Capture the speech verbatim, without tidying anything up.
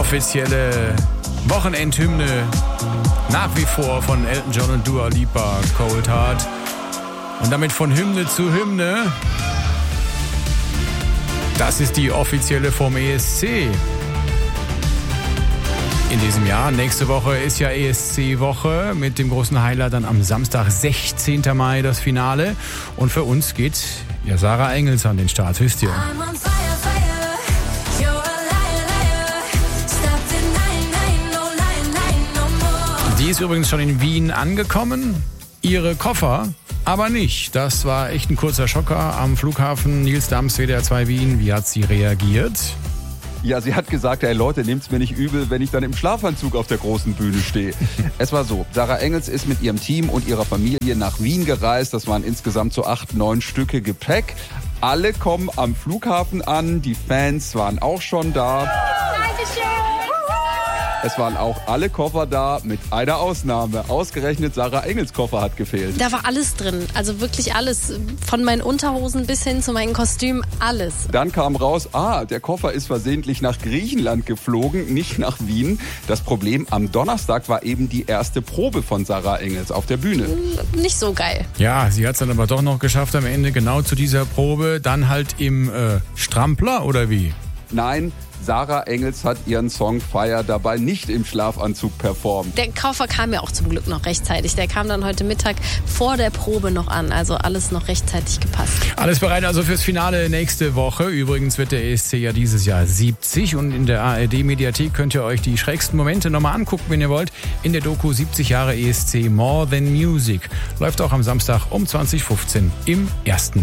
offizielle Wochenendhymne nach wie vor von Elton John und Dua Lipa, Cold Heart. Und damit von Hymne zu Hymne. Das ist die offizielle vom E S C. In diesem Jahr. Nächste Woche ist ja E S C-Woche mit dem großen Highlight dann am Samstag, sechzehnten Mai, das Finale. Und für uns geht ja Sarah Engels an den Start, wisst ihr. Die ist übrigens schon in Wien angekommen. Ihre Koffer aber nicht. Das war echt ein kurzer Schocker am Flughafen. Nils Dams, W D R zwei Wien. Wie hat sie reagiert? Ja, sie hat gesagt, ey Leute, nehmt's mir nicht übel, wenn ich dann im Schlafanzug auf der großen Bühne stehe. Es war so, Sarah Engels ist mit ihrem Team und ihrer Familie nach Wien gereist. Das waren insgesamt so acht, neun Stücke Gepäck. Alle kommen am Flughafen an, die Fans waren auch schon da. Dankeschön. Es waren auch alle Koffer da, mit einer Ausnahme. Ausgerechnet Sarah Engels Koffer hat gefehlt. Da war alles drin, also wirklich alles. Von meinen Unterhosen bis hin zu meinen Kostümen, alles. Dann kam raus, ah, der Koffer ist versehentlich nach Griechenland geflogen, nicht nach Wien. Das Problem, am Donnerstag war eben die erste Probe von Sarah Engels auf der Bühne. Nicht so geil. Ja, sie hat es dann aber doch noch geschafft am Ende, genau zu dieser Probe. Dann halt im äh, Strampler, oder wie? Nein, Sarah Engels hat ihren Song Fire dabei nicht im Schlafanzug performt. Der Koffer kam ja auch zum Glück noch rechtzeitig. Der kam dann heute Mittag vor der Probe noch an. Also alles noch rechtzeitig gepasst. Alles bereit also fürs Finale nächste Woche. Übrigens wird der E S C ja dieses Jahr siebzig. Und in der A R D-Mediathek könnt ihr euch die schrägsten Momente nochmal angucken, wenn ihr wollt. In der Doku siebzig Jahre E S C More Than Music. Läuft auch am Samstag um zwanzig Uhr fünfzehn im Ersten.